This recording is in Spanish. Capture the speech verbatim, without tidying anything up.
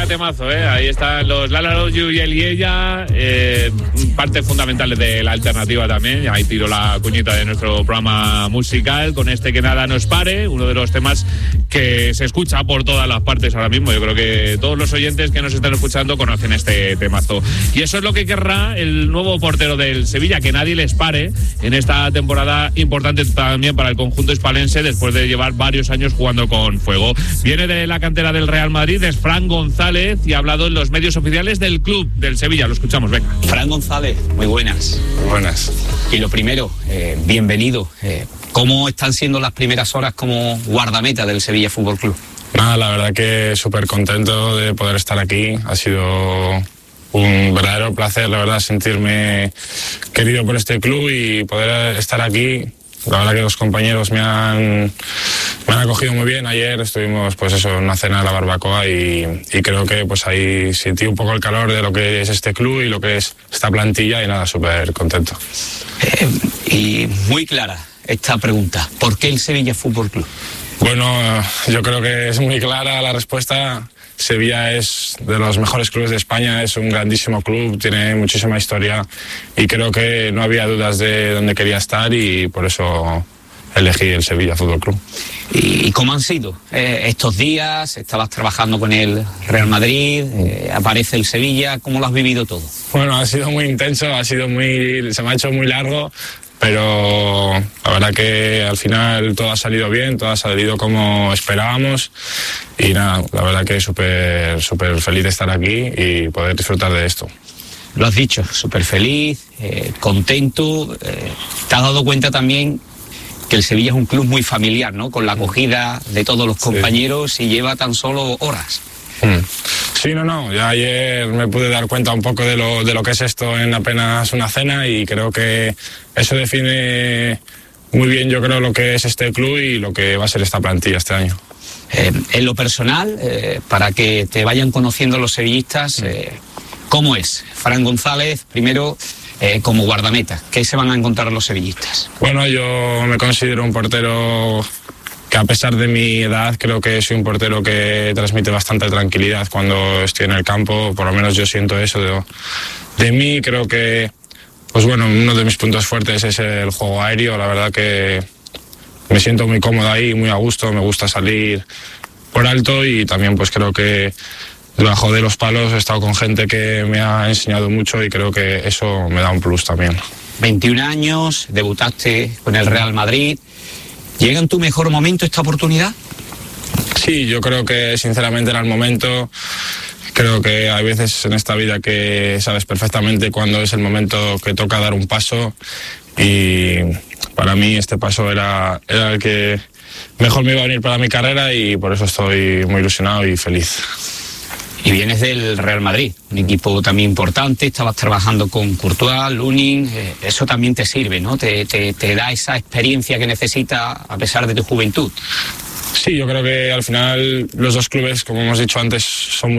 Vaya temazo, ¿eh? Ahí están los La La Love You y el y ella, eh, parte fundamental de la alternativa también. Ahí tiro la cuñita de nuestro programa musical con este Que Nada Nos Pare, uno de los temas que se escucha por todas las partes ahora mismo. Yo creo que todos los oyentes que nos están escuchando conocen este temazo. Y eso es lo que querrá el nuevo portero del Sevilla, que nadie les pare en esta temporada importante también para el conjunto hispalense, después de llevar varios años jugando con fuego. Viene de la cantera del Real Madrid, es Fran González, y ha hablado en los medios oficiales del club del Sevilla. Lo escuchamos, venga. Fran González, muy buenas. Buenas. Y lo primero, eh, bienvenido. Eh, ¿Cómo están siendo las primeras horas como guardameta del Sevilla Fútbol Club? Nada, la verdad que súper contento de poder estar aquí. Ha sido un verdadero placer, la verdad, sentirme querido por este club y poder estar aquí. La verdad que los compañeros me han, me han acogido muy bien. Ayer estuvimos, pues eso, en una cena de la barbacoa y, y creo que pues ahí sentí un poco el calor de lo que es este club y lo que es esta plantilla y nada, súper contento. Eh, y muy clara esta pregunta, ¿por qué el Sevilla Fútbol Club? Bueno, yo creo que es muy clara la respuesta. Sevilla es de los mejores clubes de España, es un grandísimo club, tiene muchísima historia y creo que no había dudas de dónde quería estar y por eso elegí el Sevilla Fútbol Club. ¿Y cómo han sido eh, estos días? Estabas trabajando con el Real Madrid, eh, aparece el Sevilla, ¿cómo lo has vivido todo? Bueno, ha sido muy intenso, ha sido muy, se me ha hecho muy largo, pero la verdad que al final todo ha salido bien, todo ha salido como esperábamos y nada, la verdad que súper súper feliz de estar aquí y poder disfrutar de esto. Lo has dicho, súper feliz, eh, contento. Eh, ¿te has dado cuenta también que el Sevilla es un club muy familiar, ¿no? Con la acogida de todos los compañeros, sí. Y lleva tan solo horas. Mm. Sí, no, no, ya ayer me pude dar cuenta un poco de lo, de lo que es esto en apenas una cena y creo que eso define muy bien, yo creo, lo que es este club y lo que va a ser esta plantilla este año. Eh, en lo personal, eh, para que te vayan conociendo los sevillistas, eh, ¿cómo es Fran González, primero, eh, como guardameta? ¿Qué se van a encontrar los sevillistas? Bueno, yo me considero un portero que a pesar de mi edad creo que soy un portero que transmite bastante tranquilidad cuando estoy en el campo, por lo menos yo siento eso de, de mí. Creo que, pues bueno, uno de mis puntos fuertes es el juego aéreo, la verdad que me siento muy cómodo ahí, muy a gusto, me gusta salir por alto y también pues creo que debajo de los palos he estado con gente que me ha enseñado mucho y creo que eso me da un plus también. veintiún años, debutaste con el Real Madrid. ¿Llega en tu mejor momento esta oportunidad? Sí, yo creo que sinceramente era el momento. Creo que hay veces en esta vida que sabes perfectamente cuándo es el momento que toca dar un paso y para mí este paso era, era el que mejor me iba a venir para mi carrera y por eso estoy muy ilusionado y feliz. Y vienes del Real Madrid, un equipo también importante, estabas trabajando con Courtois, Lunin, eh, eso también te sirve, ¿no? Te, te, te da esa experiencia que necesitas a pesar de tu juventud. Sí, yo creo que al final los dos clubes, como hemos dicho antes, son muy